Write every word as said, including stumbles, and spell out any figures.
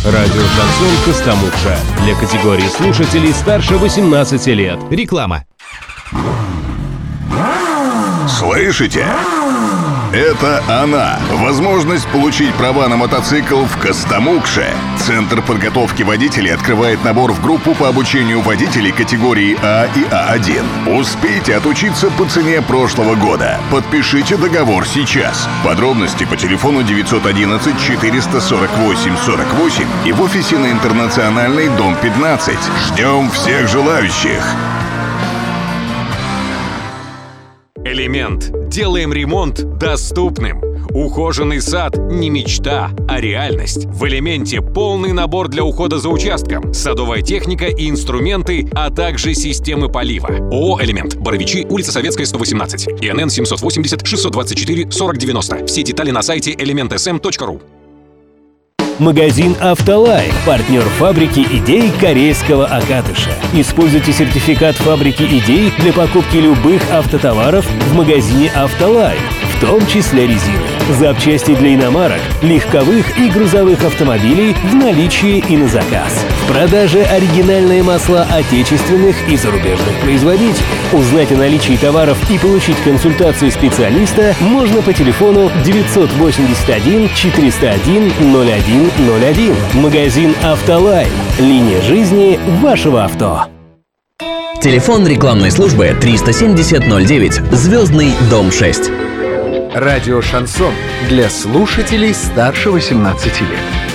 Радио «Шансон» Костомукша. Для категории слушателей старше восемнадцати лет. Реклама. Слышите? Это она. Возможность получить права на мотоцикл в Костомукше. Центр подготовки водителей открывает набор в группу по обучению водителей категории А и А один. Успейте отучиться по цене прошлого года. Подпишите договор сейчас. Подробности по телефону девятьсот одиннадцать четыреста сорок восемь сорок восемь и в офисе на Интернациональной, дом пятнадцать. Ждем всех желающих. Элемент. Делаем ремонт доступным. Ухоженный сад – не мечта, а реальность. В «Элементе» полный набор для ухода за участком, садовая техника и инструменты, а также системы полива. ООО «Элемент». Боровичи, улица Советская, сто восемнадцать. ИНН семьсот восемьдесят шестьсот двадцать четыре сорок девяносто. Все детали на сайте элемент эс эм точка ру. Магазин «Автолайн» – партнер фабрики идей корейского Акатыша. Используйте сертификат фабрики идей для покупки любых автотоваров в магазине «Автолайн», в том числе резины. Запчасти для иномарок, легковых и грузовых автомобилей в наличии и на заказ. В продаже оригинальные масла отечественных и зарубежных производителей. Узнать о наличии товаров и получить консультацию специалиста можно по телефону девятьсот восемьдесят один четыреста один ноль один ноль один. Магазин «Автолайн». Линия жизни вашего авто. Телефон рекламной службы триста семьдесят ноль девять. Звездный дом шесть. Радио «Шансон» для слушателей старше восемнадцати лет.